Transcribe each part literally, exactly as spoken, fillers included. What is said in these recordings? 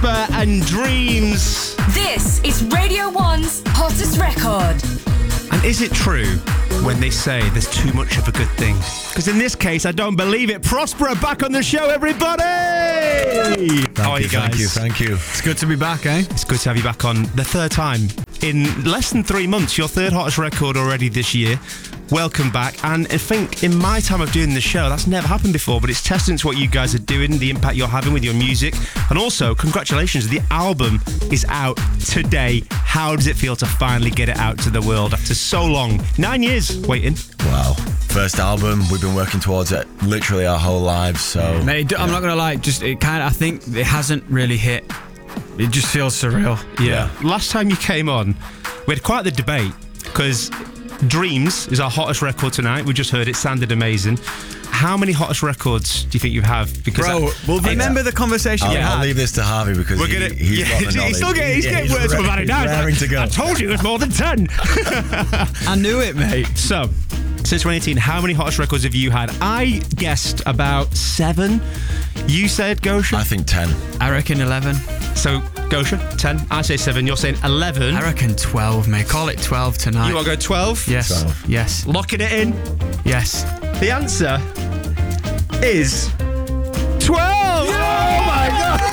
And Dreams. This is Radio One's hottest record. And is it true when they say there's too much of a good thing? Because in this case, I don't believe it. Prosper are back on the show, everybody! Thank How are you, you guys? Thank you, thank you. It's good to be back, eh? It's good to have you back on the third time. In less than three months, your third hottest record already this year. Welcome back. And I think in my time of doing the show, that's never happened before, but it's testament to what you guys are doing, the impact you're having with your music. And also, congratulations, the album is out today. How does it feel to finally get it out to the world after so long? Nine years waiting. Wow. First album, we've been working towards it literally our whole lives, so... Mate, I'm yeah. not going to lie, just it kind of, I think it hasn't really hit. It just feels surreal. Yeah. Last time you came on, we had quite the debate, because Dreams is our hottest record tonight. We just heard it, sounded amazing. How many hottest records do you think you have? Because Bro, I, well, remember the conversation I'll, we had? I'll leave this to Harvey because we're he, gonna, he's yeah, got the he's knowledge. still getting, he's Yeah, getting words ra- from about it now. he's raring to go. I told you it was more than ten. I knew it, mate. So, since twenty eighteen, how many hottest records have you had? I guessed about seven. You said, Gosha? I think ten. I reckon eleven. So, Gosha, ten. I say seven. You're saying eleven. I reckon twelve, mate. Call it twelve tonight. You want to go twelve? Yes. twelve. Yes. Locking it in. Yes. The answer is twelve. Yeah! Oh my God.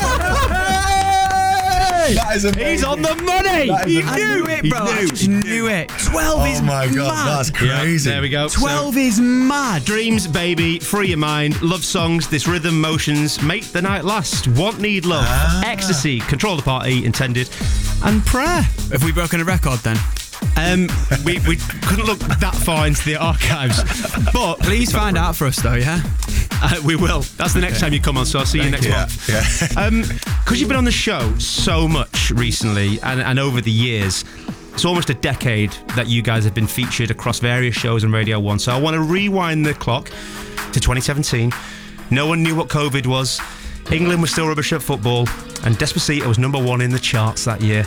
That is amazing. He's on the money. You I knew it, bro. He I knew. just knew it. twelve Oh is my God, mad. that's crazy. Yeah, there we go. twelve So, is mad. Dreams, baby, free your mind, love songs, this rhythm, motions, make the night last, want, need, love, Ah. ecstasy, control the party, intended, and prayer. Have we broken a record then? Um, we, we couldn't look that far into the archives, but Please find out for us, though, yeah? uh, we will. That's the next time you come on, so I'll see you next Yeah, month. yeah. Um, because you've been on the show so much recently and, and over the years, it's almost a decade that you guys have been featured across various shows on Radio One. So I want to rewind the clock to twenty seventeen. No one knew what COVID was. England was still rubbish at football, and Despacito was number one in the charts that year.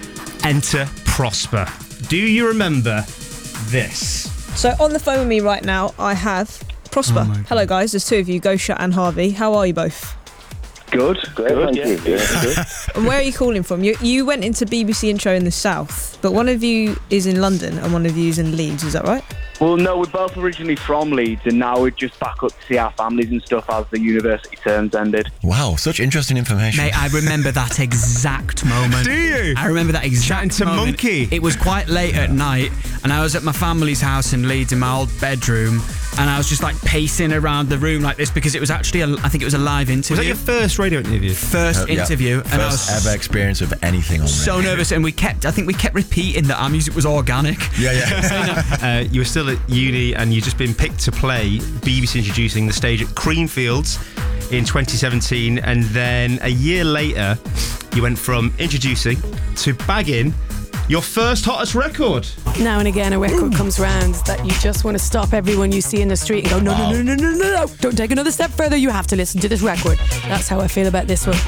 Enter Prosper. Do you remember this? So on the phone with me right now, I have Prosper. Oh Hello guys, there's two of you, Gosha and Harvey. How are you both? Good, great, Good, thank yeah. you. Yeah, good. And where are you calling from? You you went into B B C Intro in the south, but one of you is in London and one of you is in Leeds, is that right? Well, no, we're both originally from Leeds, and now we're just back up to see our families and stuff as the university terms ended. Wow, such interesting information. Mate, I remember that exact moment. Do you? I remember that exact Chatting to moment. Monkey. It was quite late at night, and I was at my family's house in Leeds in my old bedroom, and I was just like pacing around the room like this because it was actually, a, I think it was a live interview. Was that your first radio interview? first Uh, yeah. interview, First and I was ever experience of anything on so radio. nervous, and we kept, I think we kept repeating that our music was organic. Yeah, yeah. Uh, you were still at uni and you'd just been picked to play B B C Introducing the stage at Creamfields in twenty seventeen, and then a year later you went from introducing to bagging your first hottest record. Now and again, a record comes round that you just want to stop everyone you see in the street and go, no, no, no, no, no, no, no, don't take another step further. You have to listen to this record. That's how I feel about this one.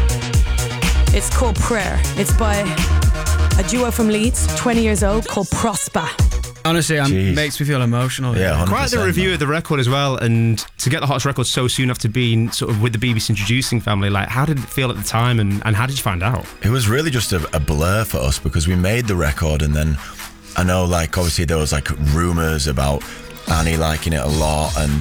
It's called Prayer. It's by a duo from Leeds, twenty years old, called Prosper. Honestly, it Jeez. makes me feel emotional. Yeah, one hundred percent. Quite the review of the record as well, and to get the hottest record so soon after being sort of with the B B C Introducing family, like how did it feel at the time, and, and how did you find out? It was really just a, a blur for us because we made the record, and then I know, like, obviously there was like rumours about Annie liking it a lot, and